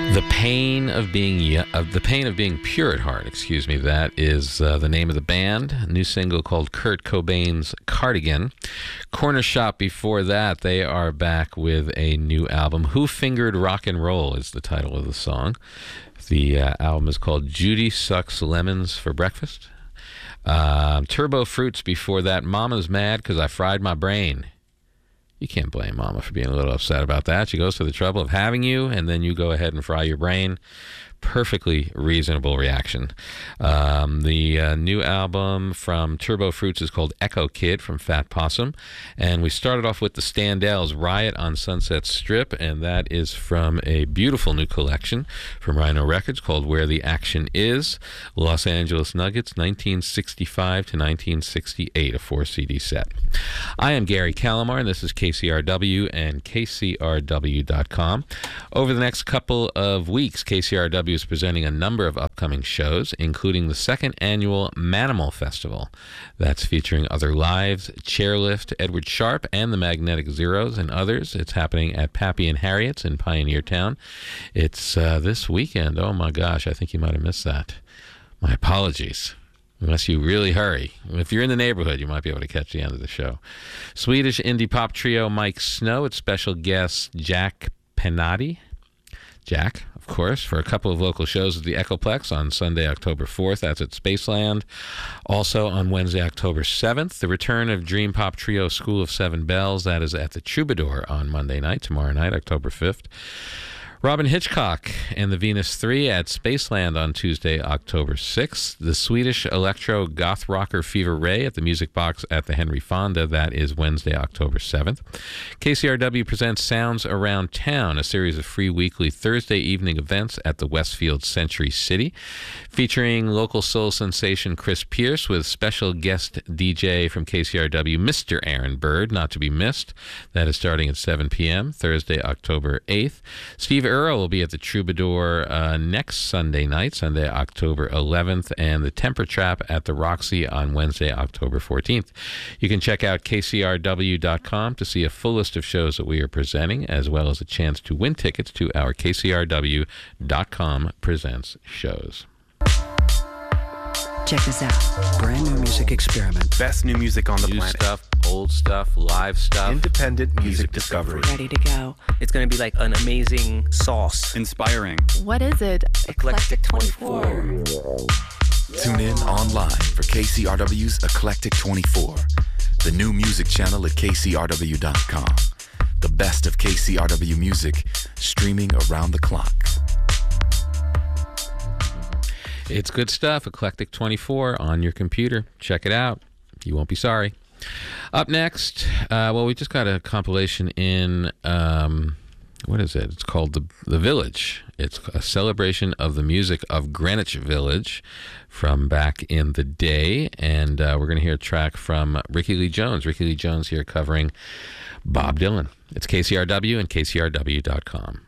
The pain of being pure at heart. Excuse me. That is the name of the band. A new single called Kurt Cobain's Cardigan. Corner Shop. Before that, they are back with a new album. Who Fingered Rock and Roll is the title of the song. The album is called Judy Sucks Lemons for Breakfast. Turbo Fruits. Before that, Mama's Mad Because I Fried My Brain. You can't blame Mama for being a little upset about that. She goes to the trouble of having you, and then you go ahead and fry your brain. Perfectly reasonable reaction. The new album from Turbo Fruits is called Echo Kid from Fat Possum. And we started off with the Standells, Riot on Sunset Strip, and that is from a beautiful new collection from Rhino Records called Where the Action Is. Los Angeles Nuggets, 1965 to 1968, a 4-CD set. I am Gary Calamar, and this is KCRW and KCRW.com. Over the next couple of weeks, KCRW is presenting a number of upcoming shows, including the second annual Manimal Festival. That's featuring Other Lives, Chairlift, Edward Sharpe, and the Magnetic Zeros, and others. It's happening at Pappy and Harriet's in Pioneer Town. It's this weekend. Oh my gosh, I think you might have missed that. My apologies. Unless you really hurry. If you're in the neighborhood, you might be able to catch the end of the show. Swedish indie pop trio Mike Snow, its special guest Jack Penati. Jack, of course, for a couple of local shows at the Echoplex on Sunday, October 4th. That's at Spaceland. Also on Wednesday, October 7th, the return of Dream Pop Trio School of Seven Bells. That is at the Troubadour on Monday night, tomorrow night, October 5th. Robin Hitchcock and the Venus 3 at Spaceland on Tuesday, October 6th. The Swedish electro goth rocker Fever Ray at the Music Box at the Henry Fonda. That is Wednesday, October 7th. KCRW presents Sounds Around Town, a series of free weekly Thursday evening events at the Westfield Century City, featuring local soul sensation Chris Pierce with special guest DJ from KCRW, Mr. Aaron Bird, not to be missed. That is starting at 7 p.m., Thursday, October 8th. Steve Earle will be at the Troubadour next Sunday night, Sunday, October 11th, and the Temper Trap at the Roxy on Wednesday, October 14th. You can check out KCRW.com to see a full list of shows that we are presenting, as well as a chance to win tickets to our KCRW.com Presents shows. Check this out. Brand new music experiment. Best new music on the New planet. stuff, old stuff, live stuff. Independent music discovery. Ready to go. It's going to be like an amazing sauce. Inspiring. What is it? Eclectic 24. Tune in online for KCRW's Eclectic 24, the new music channel at KCRW.com. The best of KCRW music streaming around the clock. It's good stuff. Eclectic 24 on your computer. Check it out. You won't be sorry. Up next, we just got a compilation in, what is it? It's called The Village. It's a celebration of the music of Greenwich Village from back in the day. And we're going to hear a track from Ricky Lee Jones. Ricky Lee Jones here covering Bob Dylan. It's KCRW and KCRW.com.